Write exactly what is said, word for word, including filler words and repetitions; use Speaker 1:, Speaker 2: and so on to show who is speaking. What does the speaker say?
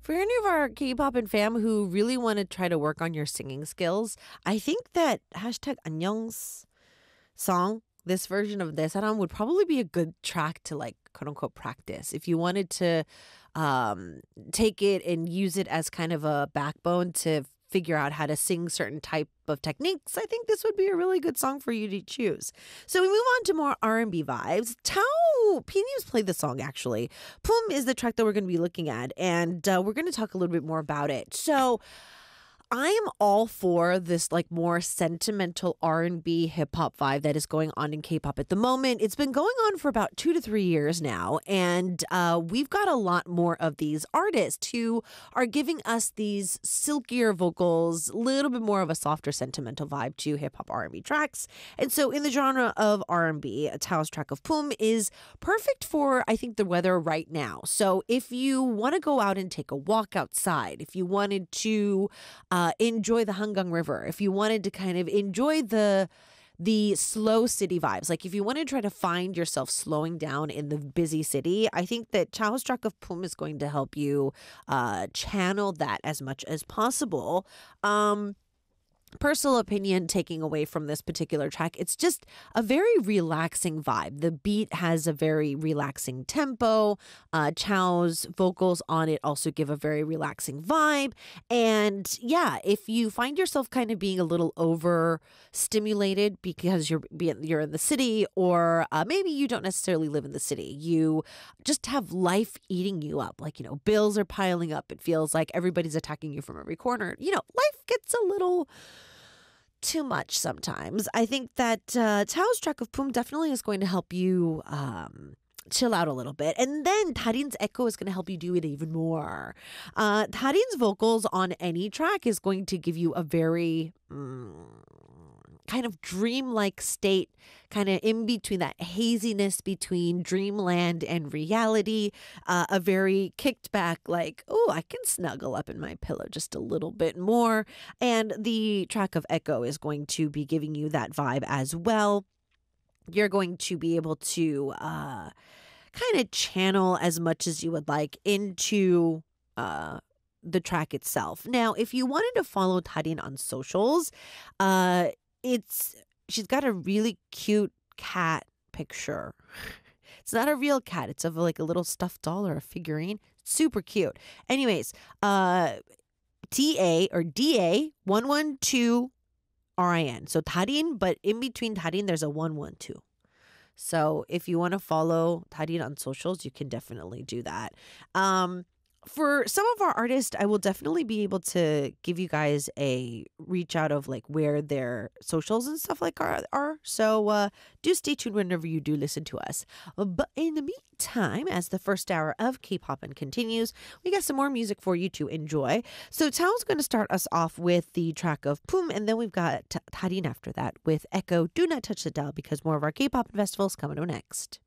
Speaker 1: For any of our K-pop and fam who really want to try to work on your singing skills, I think that hashtag 안녕's song, this version of 내 사람 would probably be a good track to like quote unquote practice. If you wanted to um, take it and use it as kind of a backbone to figure out how to sing certain type of techniques, I think this would be a really good song for you to choose. So we move on to more R and B vibes. Tao Pinius played the song actually. Pum is the track that we're going to be looking at, and uh, we're going to talk a little bit more about it. So I am all for this like more sentimental R and B hip hop vibe that is going on in K-pop at the moment. It's been going on for about two to three years now, and uh, we've got a lot more of these artists who are giving us these silkier vocals, a little bit more of a softer sentimental vibe to hip hop R and B tracks. And so in the genre of R and B, Tao's track of Pum is perfect for, I think, the weather right now. So if you want to go out and take a walk outside, if you wanted to Uh, enjoy the Hangang River, if you wanted to kind of enjoy the the slow city vibes, like if you want to try to find yourself slowing down in the busy city, I think that Chao's track of Pum is going to help you uh, channel that as much as possible. Um, Personal opinion taking away from this particular track, it's just a very relaxing vibe. The beat has a very relaxing tempo. Uh, Chao's vocals on it also give a very relaxing vibe. And yeah, if you find yourself kind of being a little overstimulated because you're you're in the city, or uh, maybe you don't necessarily live in the city, you just have life eating you up. Like, you know, bills are piling up. It feels like everybody's attacking you from every corner. You know, life gets a little too much sometimes. I think that uh, Tao's track of Pum definitely is going to help you um, chill out a little bit. And then Darin's Echo is going to help you do it even more. Uh, Darin's vocals on any track is going to give you a very mm, kind of dreamlike state, kind of in between that haziness between dreamland and reality, uh, a very kicked back, like, oh, I can snuggle up in my pillow just a little bit more. And the track of Echo is going to be giving you that vibe as well. You're going to be able to uh, kind of channel as much as you would like into uh, the track itself. Now, if you wanted to follow Darin on socials, uh, it's she's got a really cute cat picture. It's not a real cat. It's of like a little stuffed doll or a figurine. Super cute. Anyways, uh, T A or D A one one two R I N. So Darin, but in between Darin, there's a one one two. So if you want to follow Darin on socials, you can definitely do that. Um, For some of our artists, I will definitely be able to give you guys a reach out of like where their socials and stuff like are. are. So uh, do stay tuned whenever you do listen to us. But in the meantime, as the first hour of K-Pop and continues, we got some more music for you to enjoy. So Tao's going to start us off with the track of Pum, and then we've got Darin after that with Echo. Do not touch the dial because more of our K-Pop and festivals coming up next.